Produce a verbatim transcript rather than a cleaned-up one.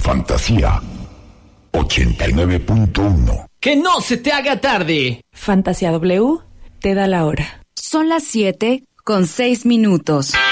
Fantasía ochenta y nueve punto uno. ¡Que no se te haga tarde! Fantasía W te da la hora. Son las siete con seis minutos.